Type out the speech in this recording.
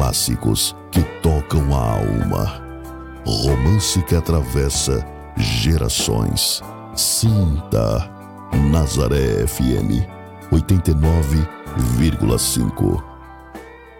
clássicos que tocam a alma. Romance que atravessa gerações. Sinta Nazaré FM 89,5.